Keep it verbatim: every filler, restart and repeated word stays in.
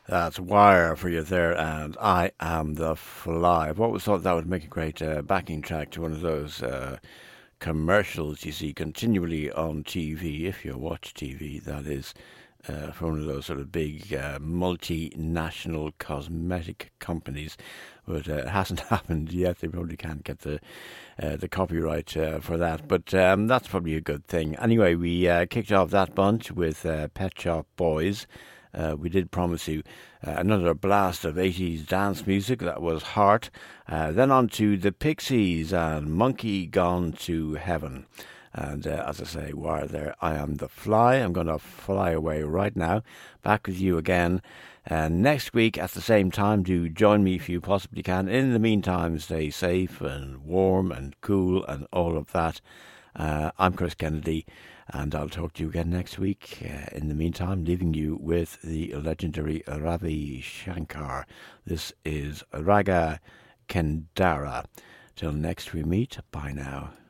That's Wire for you there, and I Am the Fly. I've always thought that would make a great uh, backing track to one of those uh, commercials you see continually on T V, if you watch T V, that is, uh, for one of those sort of big uh, multinational cosmetic companies. But uh, it hasn't happened yet. They probably can't get the uh, the copyright uh, for that. But um, that's probably a good thing. Anyway, we uh, kicked off that bunch with uh, Pet Shop Boys. Uh, we did promise you uh, another blast of eighties dance music. That was Heart. Uh, then on to the Pixies and Monkey Gone to Heaven. And uh, as I say, Wire there, I Am the Fly. I'm going to fly away right now. Back with you again uh, next week at the same time. Do join me if you possibly can. In the meantime, stay safe and warm and cool and all of that. Uh, I'm Chris Kennedy, and I'll talk to you again next week. Uh, in the meantime, leaving you with the legendary Ravi Shankar. This is Raga Kendara. Till next we meet, bye now.